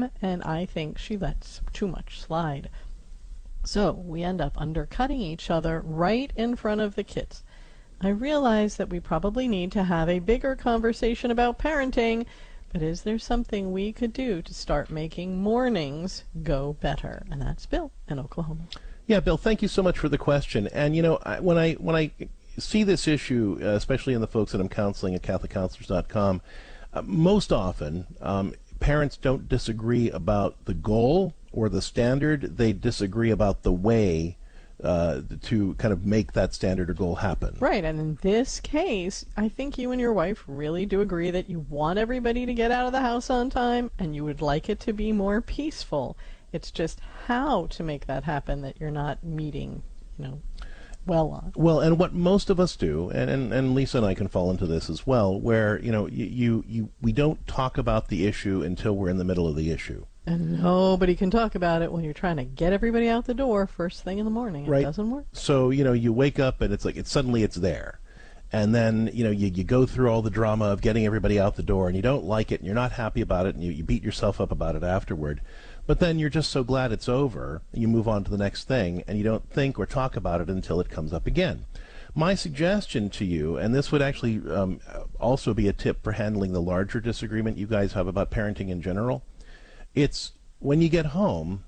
time, and I think she lets too much slide. So we end up undercutting each other right in front of the kids. I realize that we probably need to have a bigger conversation about parenting, but is there something we could do to start making mornings go better? And that's Bill in Oklahoma. Yeah, Bill, thank you so much for the question. And, when I see this issue, especially in the folks that I'm counseling at CatholicCounselors.com, most often parents don't disagree about the goal or the standard. They disagree about the way to kind of make that standard or goal happen. Right, and in this case, I think you and your wife really do agree that you want everybody to get out of the house on time, and you would like it to be more peaceful. It's just how to make that happen that you're not meeting, well on. Well, and what most of us do, and Lisa and I can fall into this as well, where, we don't talk about the issue until we're in the middle of the issue. And nobody can talk about it when you're trying to get everybody out the door first thing in the morning. It doesn't work. So, you wake up and it's like, suddenly it's there. And then, you go through all the drama of getting everybody out the door, and you don't like it, and you're not happy about it, and you beat yourself up about it afterward. But then you're just so glad it's over, and you move on to the next thing, and you don't think or talk about it until it comes up again. My suggestion to you, and this would actually also be a tip for handling the larger disagreement you guys have about parenting in general, it's when you get home,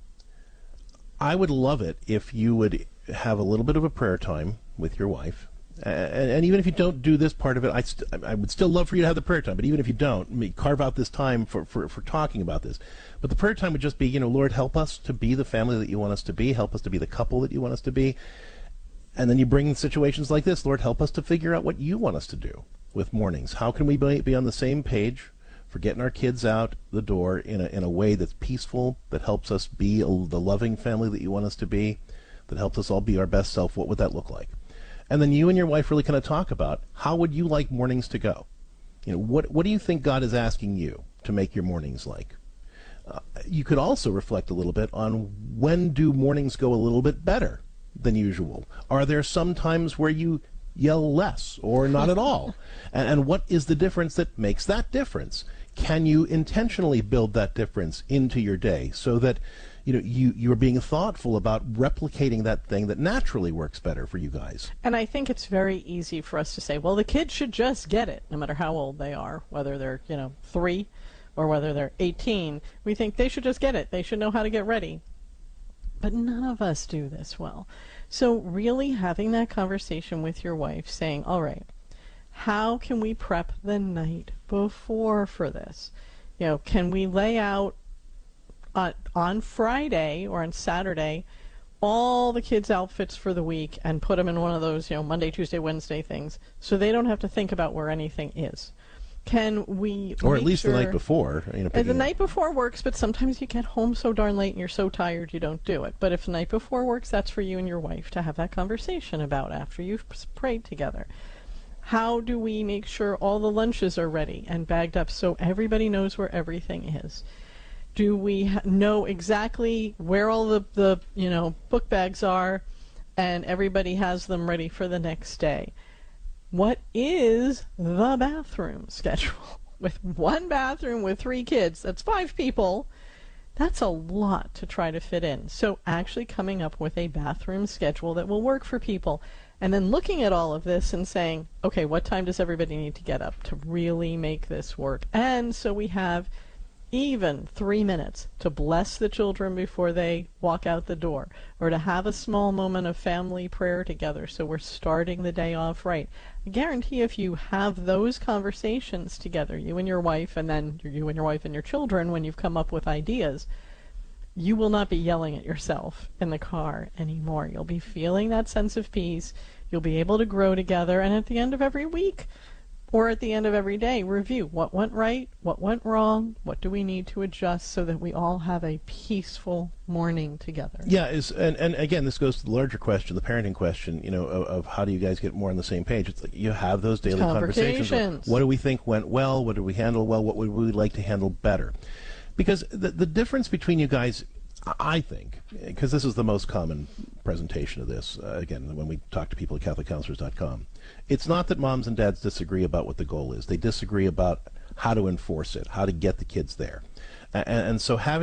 I would love it if you would have a little bit of a prayer time with your wife. And even if you don't do this part of it, I would still love for you to have the prayer time. But even if you don't, carve out this time for talking about this. But the prayer time would just be, Lord, help us to be the family that you want us to be. Help us to be the couple that you want us to be. And then you bring situations like this. Lord, help us to figure out what you want us to do with mornings. How can we be on the same page for getting our kids out the door in a way that's peaceful, that helps us be the loving family that you want us to be, that helps us all be our best self? What would that look like? And then you and your wife really kind of talk about, how would you like mornings to go? What do you think God is asking you to make your mornings like? You could also reflect a little bit on, when do mornings go a little bit better than usual? Are there some times where you yell less or not at all? And what is the difference that makes that difference? Can you intentionally build that difference into your day so that you're being thoughtful about replicating that thing that naturally works better for you guys? And I think it's very easy for us to say, well, the kids should just get it, no matter how old they are, whether they're 3 or whether they're 18. We think they should just get it. They should know how to get ready. But none of us do this well. So really having that conversation with your wife, saying, all right, how can we prep the night before for this? Can we lay out on Friday or on Saturday all the kids' outfits for the week and put them in one of those, Monday, Tuesday, Wednesday things, so they don't have to think about where anything is? Can we, or at least the night before? The night before works, but sometimes you get home so darn late and you're so tired you don't do it. But if the night before works, that's for you and your wife to have that conversation about after you've prayed together. How do we make sure all the lunches are ready and bagged up so everybody knows where everything is? Do we know exactly where all the book bags are and everybody has them ready for the next day? What is the bathroom schedule? With one bathroom with 3 kids, that's 5 people. That's a lot to try to fit in. So actually coming up with a bathroom schedule that will work for people, and then looking at all of this and saying, okay, what time does everybody need to get up to really make this work? And so we have even 3 minutes to bless the children before they walk out the door, or to have a small moment of family prayer together so we're starting the day off right. I guarantee if you have those conversations together, you and your wife, and then you and your wife and your children, when you've come up with ideas, you will not be yelling at yourself in the car anymore. You'll be feeling that sense of peace. You'll be able to grow together, and at the end of every week, or at the end of every day, review what went right, what went wrong, what do we need to adjust so that we all have a peaceful morning together. Yeah, and again, this goes to the larger question, the parenting question, of how do you guys get more on the same page? It's like you have those daily conversations. What do we think went well? What did we handle well? What would we like to handle better? Because the difference between you guys, I think, because this is the most common presentation of this, again, when we talk to people at CatholicCounselors.com, it's not that moms and dads disagree about what the goal is. They disagree about how to enforce it, how to get the kids there. And so having